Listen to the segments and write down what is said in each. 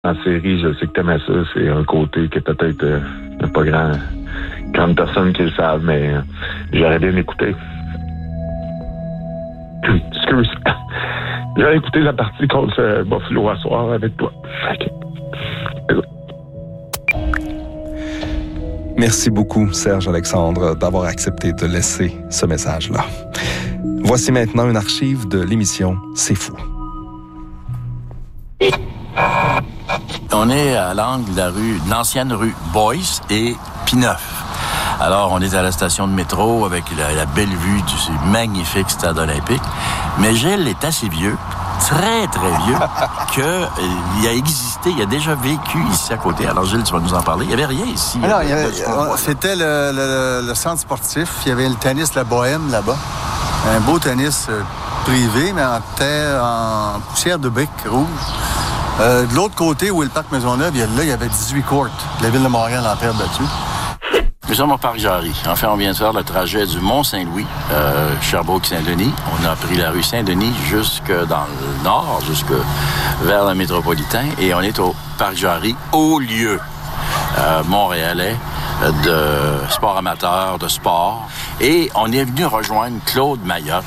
En série, je sais que t'aimais ça. C'est un côté que peut-être pas grande personne qui le savent, mais j'aurais bien écouté. Excuse. J'aurais écouté la partie contre Buffalo à soir avec toi. Merci beaucoup, Serge Alexandre, d'avoir accepté de laisser ce message-là. Voici maintenant une archive de l'émission C'est fou. On est à l'angle de l'ancienne rue Boyce et Pineuf. Alors, on est à la station de métro avec la belle vue du magnifique stade olympique. Mais Gilles est assez vieux, très, très vieux, il a déjà vécu ici à côté. Alors, Gilles, tu vas nous en parler. Il n'y avait rien ici. Alors, c'était le centre sportif. Il y avait le tennis La Bohème là-bas. Un beau tennis privé, mais en terre, en poussière de briques rouges. De l'autre côté, où est le parc Maisonneuve, il y avait 18 courts. La ville de Montréal en terre battue. Nous sommes au parc Jarry. En fait, on vient de faire le trajet du Mont-Saint-Louis, Sherbrooke-Saint-Denis. On a pris la rue Saint-Denis jusque dans le nord, jusque vers le métropolitain. Et on est au parc Jarry, haut lieu montréalais de sport amateur, de sport. Et on est venu rejoindre Claude Mayotte,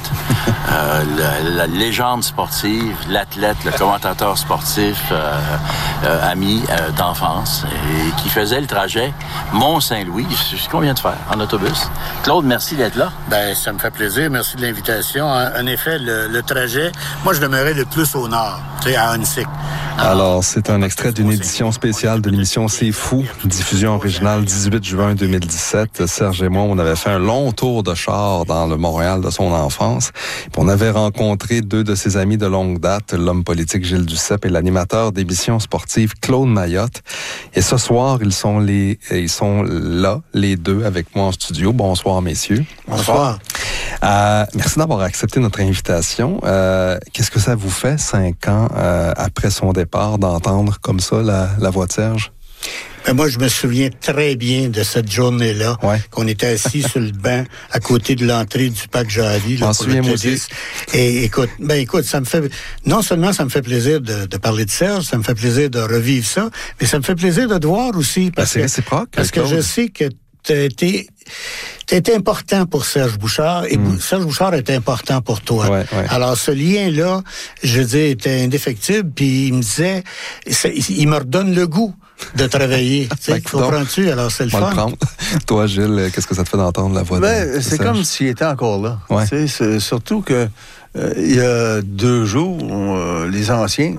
la légende sportive, l'athlète, le commentateur sportif, ami d'enfance, et qui faisait le trajet Mont-Saint-Louis. C'est ce qu'on vient de faire en autobus. Claude, merci d'être là. Ben, ça me fait plaisir. Merci de l'invitation. En effet, le trajet, moi, je demeurais le plus au nord, tu sais, à Huntsic. Alors, c'est un extrait d'une édition spéciale de l'émission C'est fou, diffusion originale 18 juin 2017. Serge et moi, on avait fait un long tour de char dans le Montréal de son enfance. Puis on avait rencontré deux de ses amis de longue date, l'homme politique Gilles Duceppe et l'animateur d'émissions sportives Claude Mayotte. Et ce soir, ils sont là, les deux, avec moi en studio. Bonsoir, messieurs. Bonsoir. Merci d'avoir accepté notre invitation. Qu'est-ce que ça vous fait, 5 ans après son départ, d'entendre comme ça la voix de Serge? Ben moi, je me souviens très bien de cette journée-là, qu'on était assis sur le banc à côté de l'entrée du parc Jarry. J'en souviens, moi aussi. Et écoute, ça me fait, non seulement ça me fait plaisir de parler de Serge, ça me fait plaisir de revivre ça, mais ça me fait plaisir de te voir aussi. C'est réciproque. Parce que je sais que t'as été important pour Serge Bouchard et Serge Bouchard était important pour toi. Ouais. Alors, ce lien-là, je veux dire, était indéfectible, puis il me disait, il me redonne le goût de travailler. Comprends-tu? Alors, c'est le fun. Le prendre. Toi, Gilles, qu'est-ce que ça te fait d'entendre la voix de c'est Serge? comme s'il était encore là. Ouais. C'est surtout que il y a 2 jours, les anciens,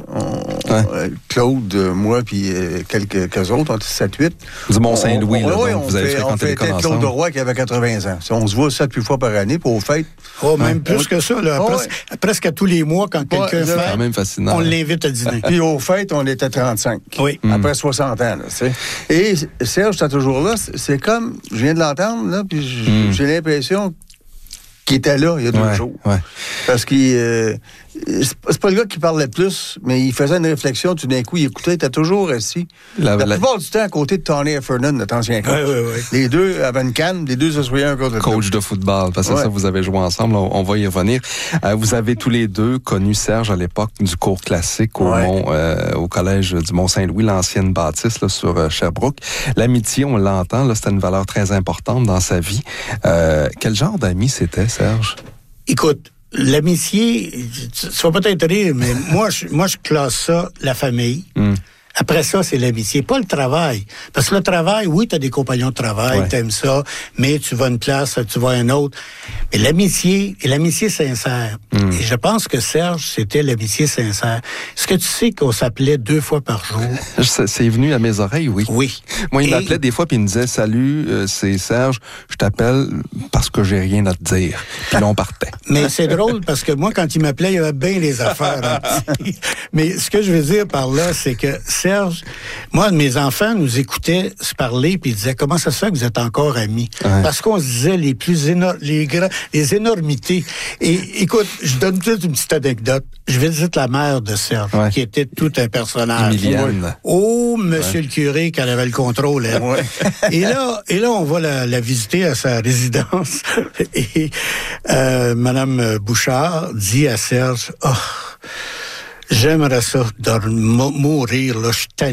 Claude, moi, puis quelques autres, on était 7-8. Du Mont-Saint-Louis, vous avez fréquenté l'école ensemble. Claude Roy qui avait 80 ans. On se voit 7-8 fois par année pour aux fêtes. Même plus que ça. Là, presque à tous les mois, quand quelqu'un fait, quand même fascinant, on l'invite à dîner. Puis aux fêtes, on était 35. Oui. Après 60 ans. Là, et Serge, t'es toujours là. C'est comme, je viens de l'entendre, là, puis j'ai l'impression qu'il était là il y a 2 jours. Ouais. Parce qu'il... c'est pas le gars qui parlait plus, mais il faisait une réflexion, tout d'un coup, il écoutait, il était toujours assis. La plupart du temps, à côté de Tony Heffernan, notre ancien coach. Oui. Les deux avaient une canne, les deux se souvenaient un côté de coach de football, parce que ça, vous avez joué ensemble, on va y revenir. Vous avez tous les deux connu Serge à l'époque du cours classique au collège du Mont-Saint-Louis, l'ancienne bâtisse là, sur Sherbrooke. L'amitié, on l'entend, là, c'était une valeur très importante dans sa vie. Quel genre d'ami c'était, Serge? Écoute, l'amitié, tu vas peut-être rire, mais moi, je classe ça, la famille. Après ça, c'est l'amitié, pas le travail. Parce que le travail, oui, t'as des compagnons de travail, t'aimes ça, mais tu vas à une place, tu vas à une autre. Mais l'amitié, et l'amitié sincère. Et je pense que Serge, c'était l'amitié sincère. Est-ce que tu sais qu'on s'appelait 2 fois par jour? C'est venu à mes oreilles, oui. Oui. Moi, il m'appelait des fois, puis il me disait, salut, c'est Serge, je t'appelle parce que j'ai rien à te dire. Puis là, on partait. Mais c'est drôle, parce que moi, quand il m'appelait, il y avait bien les affaires. Mais ce que je veux dire par là, c'est que Serge, moi, mes enfants nous écoutaient se parler, puis ils disaient, comment ça se fait que vous êtes encore amis? Parce qu'on se disait les énormités. Et écoute, je donne toute une petite anecdote. Je visite la mère de Serge, qui était tout un personnage. Emilienne. Oh, monsieur le curé, qui avait le contrôle. Et là, on va la visiter à sa résidence. Et Madame Bouchard dit à Serge, J'aimerais ça mourir, là. Je suis tanné.